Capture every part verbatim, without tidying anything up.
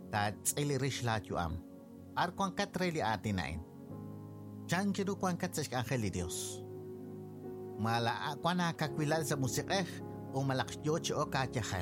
ta tsili rishla yuam. Ar kwan katreli atinain. Chanchiru kwan katsash angeli Dios. Mala kwana kakwilal sa musikeh o malakyochi o katyahel.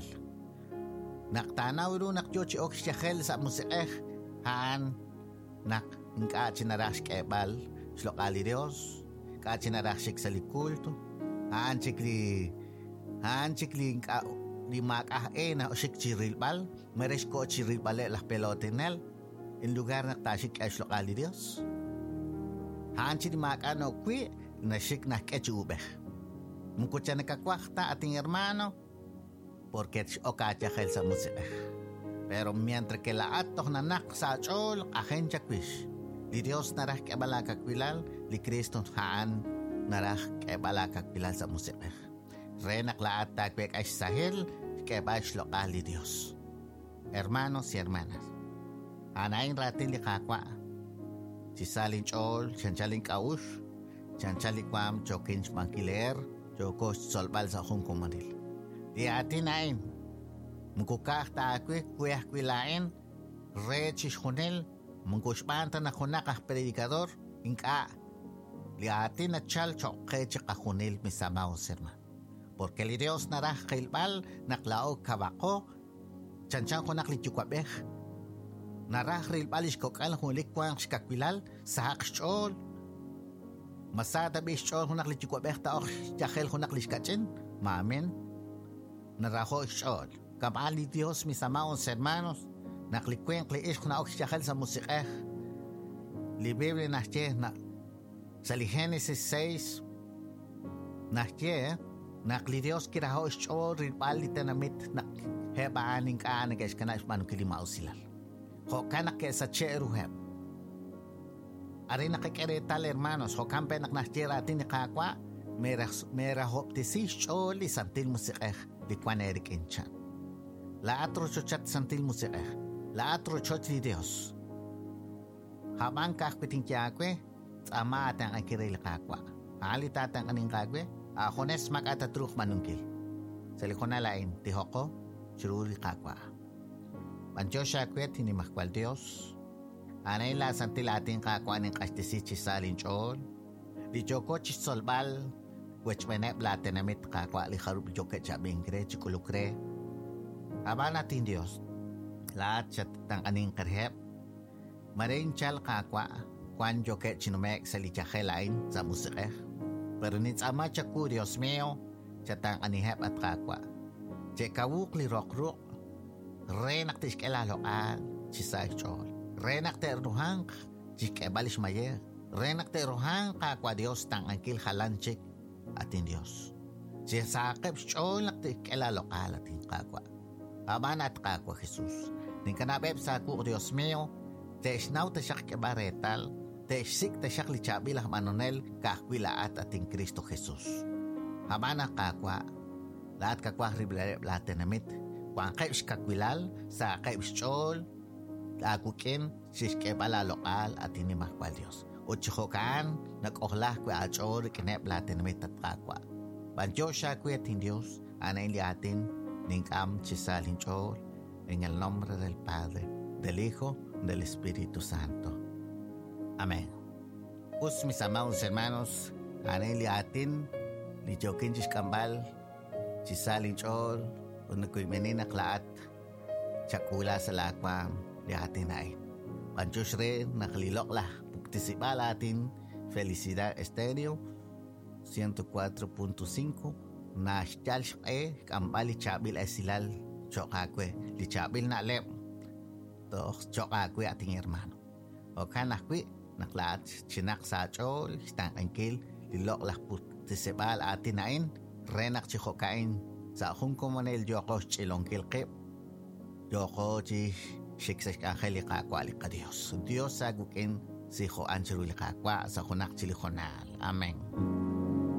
Naktanawiru nakyochi o katyahel sa musikeh haan nak nkachinarash kebal shlokali Dios kachinarash sa likulto haan chikli haan chikli nka di makah na usik chirilbal meres ko chirilbale las pelotinel en lugar na tashik ay shlokali Dios haan chidi makano kwi na shik na kechubeh mukucha nakakwakta ating hermano porque okacha hel sa musik pero mientras que la atok na nak sa chol ahencha kwish li Dios narah kebala kakwilal li Kristo haan narah kebala kakwilal sa musik renak la atak bek ay sahel kebash lokal li Dios hermanos y hermanas anayin ratin li kakwa si salin chol chanchalin kaush chanchali kwam chokinch mankiler chokos solbal sa Hong Kong Manil di atin ain mukukah ta akwe kuya kwilain rechis hunel mungkushbanta na hunakah predicador inka li atin na chal chokeche kahunil misamao serma porque li Dios narah kailbal naklao kabako chanchan hunak li chukwabeh narah rilbalish kokal hulikwang shkakwilal sa hakshol masada bishol hunak li chukwabeh taok yahel hunak li shkachin maamin naraho shol kamali Dios mis amados hermanos naklikwen kli ish kuna ok yahel sa musikeh li Biblia nahye na sa li Génesis seis nahye nakli Dios kiraho shol rilbali tenamit nak heba aning ka anagesh kanash manu kilima usilal ho kanak ke sa cheru heb ari nakikerital hermanos ho kampe nak nahyera atin kakwa mera mera hoptisi shol li santil musikeh li kwan erik inchan la atro chochat santil musikeh la atro chot li Dios habang kakpiting kyakwe tsama atang akiril kakwa ali tatang aning kakwe ahones makatatruk manungkil salikona lain tihoko churuli kakwa pancho shakwet ni makwal Dios anay la santil ating kakwa ning kastisi chisalin chol li choko chisolbal wech menep la tenamit kakwa li kharup joke chabingre chikulukre aba natin Dios lahat siya tang aning karhep maring chal kakwa kwan joke chinumek sa lichakelain sa musikeh pero nits ama chaku Dios mio siya tang anihep at kakwa che kawuk li rokruk renak tish kelaloan chisay chol renak te ruhang chikebalish mayer renak te ruhang kakwa Dios tang angkil halanchik atin Dios siya sakep chol nak te kelalokal atin kakwa aban at kakwa Jesus ning kanabeb sa ku Dios mio te isnaw te siyak kebaretal te isik te siyak lichabilah manonel kakwilaat ating Kristo Jesus aban at kakwa lahat kakwa riblare lahat tenamit kwan kaibs kakwilal sa kaibs chol lakukin siske bala lokal at inimakwal Dios o chihokan nag-ohlah kwa achol kinep lahat tenamit at kakwa banjo siya kwa ating Dios anayin li atin ningam chisalin chol en el nombre del Padre, del Hijo, del Espíritu Santo. Amén. Us mis amados hermanos, anayin li atin li jokin chiskambal chisalin chol unakoy meninak lahat chakula sa lakwam li atin ay panchos rin nakalilok lah pagtisibal atin Felicidad Estéreo ciento cuatro punto cinco na shtal shqe kambali chabil ay silal chokakwe li chabil na lep to chokakwe ating hermano o kanakwi naklat chinak sa chol stang angkil lilok lah pagtisibal atin ain renak chihokain sa Hong Kong Manil yoko chilongkil kip yoko chi shiksak angeli kakwa li ka Dios Dios sagukin si Ho Anchelu li kakwa sa hunak chili honal. Amen.